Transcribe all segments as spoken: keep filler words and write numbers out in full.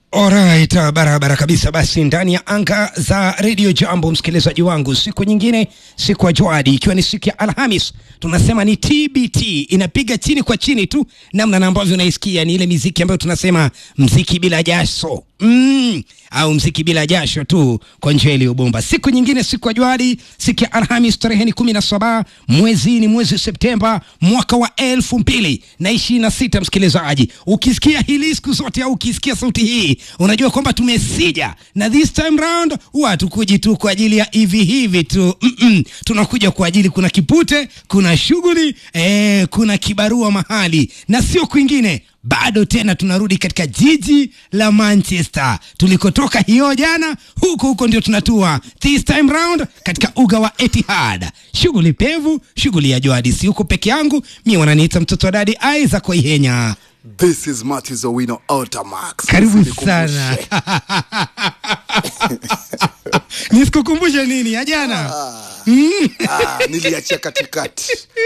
Alright, barabara kabisa. Basi ndani ya anga za Radio Jambo, msikilizaji wangu, siku nyingine, siku ya Juadi, ikiwa ni siku ya Alhamis, tunasema ni T B T, inapiga chini kwa chini tu, namna ambavyo unaisikia ni ile muziki ambayo tunasema muziki bila jasho. Mm, au muziki bila jasho tu kwa njia ile bomba. Siku nyingine, siku ya Juadi, siku ya Alhamis, tarehe ni kumi na saba, mwezi ni mwezi Septemba, mwaka wa elfu mbili na ishirini na sita. Msikilizaji, ukisikia hili siku zote au ukisikia sauti hii, unajua kwamba tumesija, na this time round watu kuji tu kwa ajili ya hivi hivi tu. Mm -mm. Tunakuja kwa ajili, kuna kipute, kuna shughuli, eh, kuna kibarua mahali, na sio kwingine. Bado tena tunarudi katika jiji la Manchester tulikotoka hiyo jana, huko huko ndio tunatua this time round katika uga wa Etihad. Shughuli pevu, shughuli ya Juadi, si huko peke yangu, mimi wananiita mtoto wa Daddy Isaac Koihenya. This is Martins Owino Ultimax. Karibu sana. Nisikukumbushe nini ya jana? Ah, ah, niliachia katikati.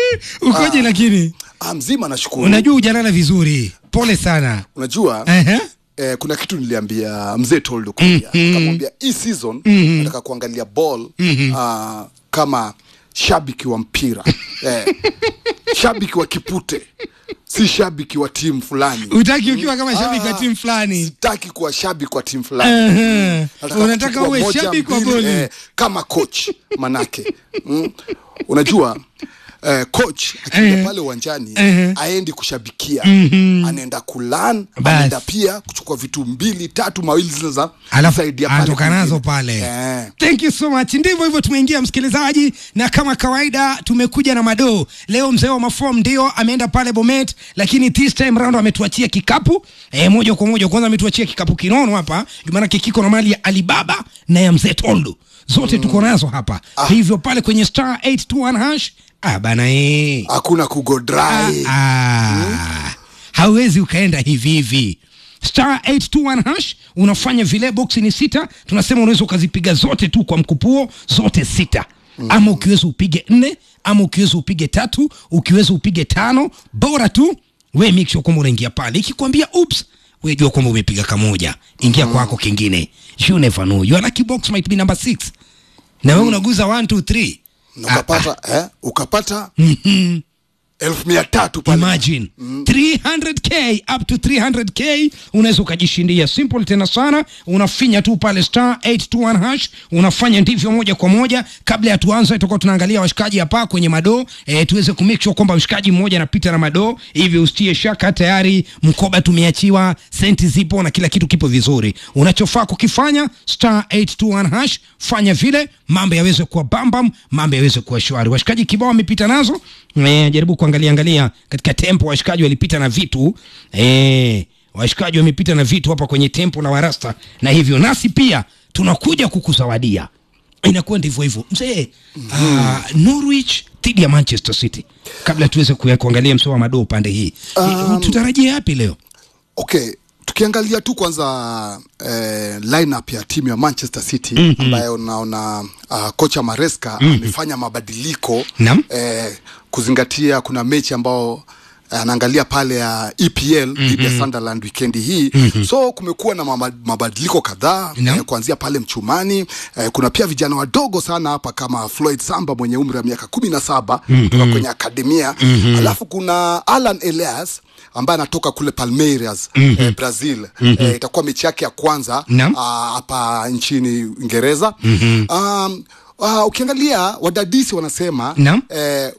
Ukoje ah, lakini? Ah, mzima nashukuru. Unajua ujalala vizuri. Pole sana. Unajua? Uh-huh. Eh, kuna kitu niliambia mzee Toldo kuja. Mm-hmm. Nikamwambia hii season mm-hmm. nataka kuangalia ball mm-hmm. uh, kama shabiki wa mpira. eh, shabiki wa kipute. Si shabiki wa timu fulani. Utaki ukiwa kama shabiki wa timu fulani. Sitaki kuwa shabiki wa timu fulani. Uh-huh. Unataka uwe shabiki wa boli. Eh, kama coach manake. mm. Unajua Uh, coach akija uh, pale uwanjani uh, aendi kushabikia, uh, anaenda kulan, anaenda pia kuchukua vitu mbili tatu mawili zinaza saidia pale, atokanazo pale. Uh. Thank you so much. Ndivyo hivyo tumeingia, msikilizaji, na kama kawaida tumekuja na mado. Leo mzee wa maform ndio ameenda pale Bomet, lakini this time round ametuachia kikapu eh, moja kwa moja. Kwanza ametuachia kikapu kinono hapa, maana kiko na mali ya Alibaba na ya mzee Toldo. Zote mm. tuko nazo hapa. Ah. Hivyo pale kwenye star eight two one hash, ah bana eh, hakuna kugo dry. Ah, ah. Hmm? Hauwezi ukaenda hivi hivi. Star eight two one hash, unafanya vile, box ni sita. Tunasema unaweza ukazipiga zote tu kwa mkupuo, zote sita. Mm. Ama ukiweza upige nne, ama ukiweza upige tatu, ukiweza upige tano, bora tu we make sure kwamba unaingia pale. Ikikwambia oops, wewe jua kwamba umepiga kamoja, ingia mm. kwako kingine. You never know. Your lucky box might be number six. Na wewe mm. unaguza one two three. Ukapata ah, eh ukapata mhm elfu mia tatu pale. Imagine mm. three hundred k up to three hundred k unaweza ukajishindia. Simple tena sana, unafinya tu pale star eight two one hash, unafanya ndivyo moja kwa moja. Kabla ya tuanze tutakuwa tunaangalia washikaji hapa kwenye mado, eh, tuweze ku make sure kwamba mshikaji mmoja anapita na mado, hivi usitie shaka. Tayari mkoba tumeachiwa, senti zipo na kila kitu kipo vizuri. Unachofaa kukifanya star eight two one hash, fanya vile mambo yaweze kuwa bambam, mambo yaweze kuwa shwari. Washikaji kibao wamepita nazo, eh, jaribu kuangalia angalia katika tempo. Washikaji walipita na vitu, eh, washikaji wamepita na vitu hapa kwenye tempo la Warasta, na hivyo nasi pia tunakuja kukuzawadia. Inakuwa ndivyo hivyo mzee. mm-hmm. uh, Norwich dhidi ya Manchester City. Kabla tuweze kuangalia msoa mado upande hii, um, tutarajie yapi leo? Okay, tukiangalia tu kwanza eh, lineup ya timu ya Manchester City, mm-hmm. ambayo naona uh, kocha Maresca mm-hmm. amefanya mabadiliko eh, kuzingatia kuna mechi ambao anaangalia pale ya E P L mm-hmm. dhidi ya Sunderland weekend hii. Mm-hmm. So kumekuwa na mabadiliko kadhaa no. eh, kuanzia pale mchumani. Eh, kuna pia vijana wadogo sana hapa kama Floyd Samba mwenye umri wa miaka kumi na saba mm-hmm. kutoka kwenye akademia. Mm-hmm. Alafu kuna Alan Elias ambaye anatoka kule Palmeiras, mm-hmm. eh, Brazil. Mm-hmm. Eh, itakuwa mechi yake ya kwanza hapa no. nchini Uingereza. Mm-hmm. Um, uh, ukiangalia wadadisi wanasema no. eh,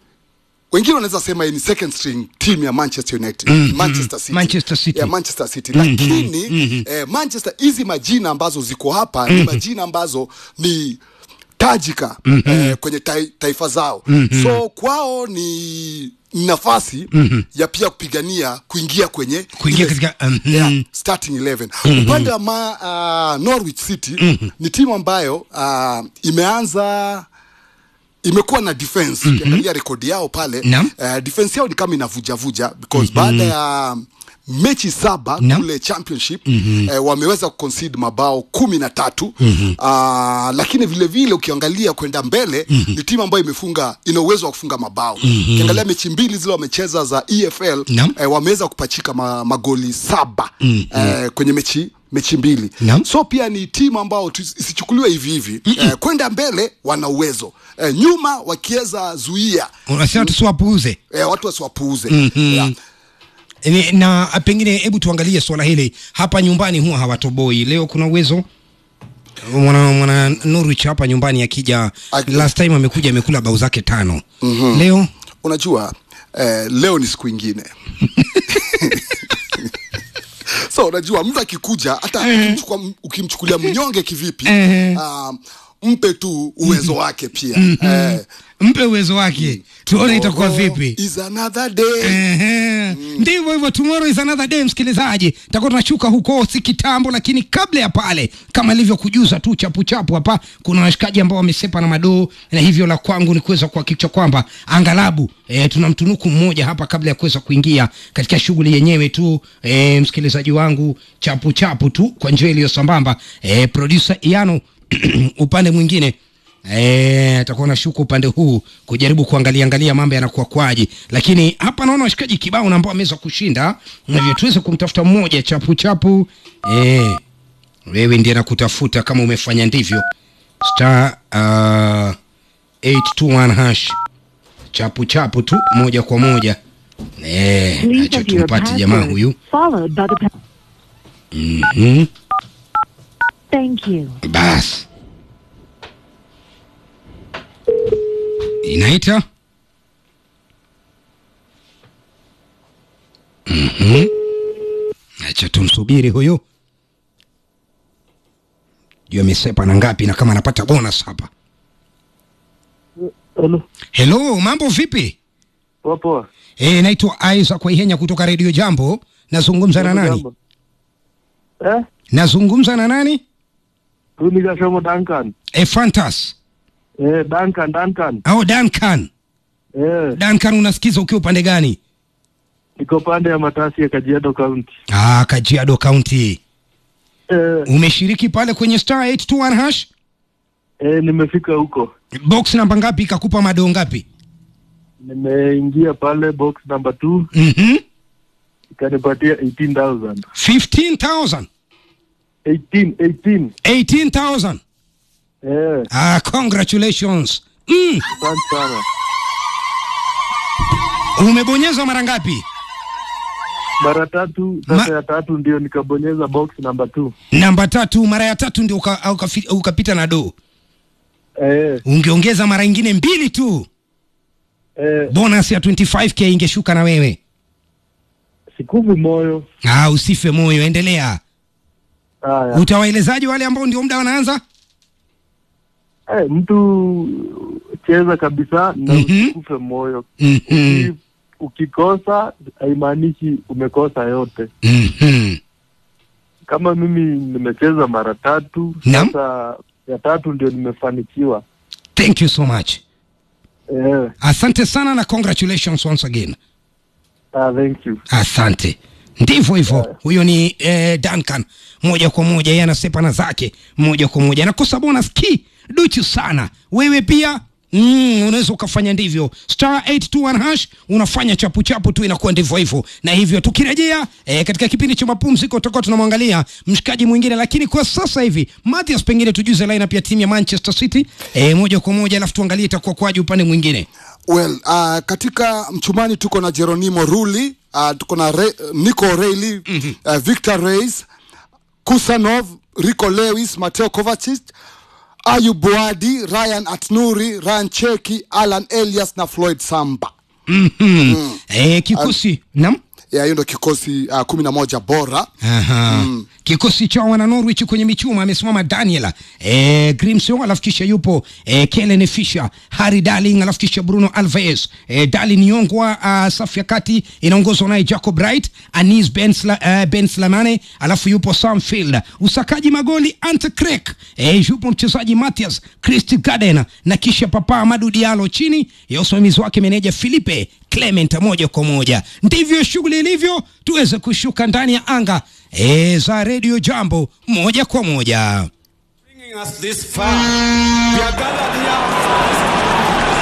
wengine wanaweza sema ni second string team ya Manchester United, mm-hmm. Manchester City. Manchester City. Yeah, Manchester City. Mm-hmm. Lakini mm-hmm. eh, Manchester, hizi majina ambazo ziko hapa mm-hmm. ni majina ambazo ni tajika mm-hmm. eh, kwenye ta, taifa zao. Mm-hmm. So kwao ni nafasi mm-hmm. ya pia kupigania kuingia kwenye kuingia katika um, yeah, starting eleven. Mm-hmm. Upande wa uh, Norwich City mm-hmm. ni timu ambayo uh, imeanza imekuwa na defense. Mm-hmm. Ukiangalia rekodi yao pale no. uh, defense yao ni kama inavuja vuja because mm-hmm. baada ya mechi saba no. kule championship mm-hmm. eh, wameweza kuconcede mabao kumi na tatu. Mm-hmm. uh, lakini vile vile ukiangalia kwenda mbele mm-hmm. ni timu ambayo imefunga, ina uwezo wa kufunga mabao. Mm-hmm. Ukiangalia mechi mbili zile wamecheza za E F L no. eh, wameweza kupachika ma, magoli saba mm-hmm. eh, kwenye mechi mechi mbili. Naam. So pia ni timu ambao isichukuliwe hivi hivi. Eh, kwenda mbele wana uwezo. Eh, nyuma wakiweza zuia. Unasema tusiwapuuze. Eh, watu wasiwapuuze. Mm-hmm. Yeah. E, na pengine hebu tuangalie swala hili hapa nyumbani, huwa hawatoboi. Leo kuna uwezo mwana mwana Norwich hapa nyumbani akija, last time amekuja amekula bao zake tano. Mm-hmm. Leo unajua eh, leo ni siku nyingine. So unajua mtu akikuja hata ukimchukua ukimchukulia mnyonge kivipi, uh, mpe tu uwezo wake pia. Mm-hmm. eh, mpe uwezo wake tuone itakuwa vipi. Is another day. Eh, mm. Ndivyo hivyo, tomorrow is another day msikilizaji. Tutakuwa tunashuka huko si kitambo, lakini kabla ya pale kama ilivyokujuza tu chapu chapu hapa, kuna washikaji ambao wamesepa na madoo, na hivyo la kwangu ni kuweza kuhakikisha kwamba angalabu eh, tunamtunuku mmoja hapa kabla ya kuweza kuingia katika shughuli yenyewe tu. Eh, msikilizaji wangu, chapu chapu tu kwa njia iliyo sambamba. Eh, producer Iano upande mwingine Eh, atakuwa na shuku upande huu kujaribu kuangalia angalia mambo yanakuwa kwaje, lakini hapa naona washikaji kibao na ambao wameweza kushinda, na hivyo tuweze kumtafuta mmoja chapu chapu. Eh, wewe ndiye nakutafuta kama umefanya ndivyo. Star uh, eight two one hash chapu chapu tu moja kwa moja. Eh, acha tumpate jamaa huyu. Mhm. Thank you. Bas. Inaita. Mhm. Acha tumsubiri huyo. Jua amesepa na ngapi na kama anapata bonus hapa. Hello. Hello, mambo vipi? Poa poa. Eh, naitwa Isaac kwa Ihenya kutoka Radio Jambo. Nazungumza na nani? Eh? Nazungumza na nani? Tumiga Shomo Duncan. Eh, Fantas. Eh, Duncan, Duncan. Oh, Duncan. Eh. Duncan, unasikiza ukiwa upande gani? Niko pande ya Matasi ya Kajiado County. Ah, Kajiado County. Eh. Umeshiriki pale kwenye star eight two one hash? Eh, nimefika huko. Box namba ngapi ikakupa madoo ngapi? Nimeingia pale box number two. Mhm. Ikanipatia eighteen thousand. fifteen thousand. eighteen, eighteen. eighteen thousand. Eh. Ah, congratulations. Mm. Asante sana. Umebonyeza mara ngapi? Mara tatu, sasa Ma... ya tatu ndio nikabonyeza box number two. Namba tatu, mara ya tatu ndio uka, uka, ukapita na do. Eh. Ungeongeza mara nyingine mbili tu. Eh. Bonus ya twenty-five K ingeshuka na wewe. Sikuvi moyo. Ah, usife moyo, endelea. Ah, ya. Utawaelezaje wale ambao ndio muda wanaanza? Eh, mtu cheza kabisa na mm-hmm. usikufe moyo. Mm-hmm. Uki, ukikosa haimaanishi umekosa yote. Mhm. Kama mimi nimecheza mara tatu, sasa ya tatu ndio nimefanikiwa. Thank you so much. Eh. Asante sana na congratulations once again. Ah, thank you. Asante. Ndivyo hivyo. Yeah. Huyo ni eh, Duncan moja kwa moja, yeye anasepa na zake moja kwa moja. Anakosa bonus ki duchu sana. Wewe pia mm, unaweza ukafanya ndivyo. Star eight two one hash unafanya chapu chapu tu, inakuwa ndivyo hivyo. Na hivyo tukirejea eh, katika kipindi cha mapumziko tutakuwa tunamwangalia mshikaji mwingine, lakini kwa sasa hivi Mathias, pengine tujuze lineup ya timu ya Manchester City eh, moja kwa moja, alafu tuangalie itakuwa kwaje upande mwingine. Well, uh, katika mchumani tuko na Geronimo Rulli, uh, tuko na Re, Nico Reilly, mm-hmm. uh, Victor Reis, Kusanov, Rico Lewis, Mateo Kovacic, Ayub Boadi, Ryan Atnuri, Ryan Cheki, Alan Elias na Floyd Samba. Mhm. Mm. Eh, kikosi, uh, nam? Ya, hiyo ndio kikosi uh, kumi na moja bora. Aha. Mm. Kikosi cha wana Norwich kwenye michuma amesimama Daniela, eh, Grimson, alafu kisha yupo eh, Kellen Fisher, Harry Darling, alafu kisha Bruno Alves, eh, Darling Nyongwa, uh, safu ya kati inaongozwa naye Jacob Wright, Anis Bensla, uh, Benslamane, alafu yupo Sam Field, usakaji magoli Ante Krek, eh, yupo mchezaji Mathias Christy Garden, na kisha Papa Amadou Diallo chini ya usimamizi wake meneja Philippe Clement moja kwa moja. Ndivyo shughuli ilivyo, tuweze kushuka ndani ya anga E za Radio Jambo moja kwa moja. Bringing us this far. We are gathered here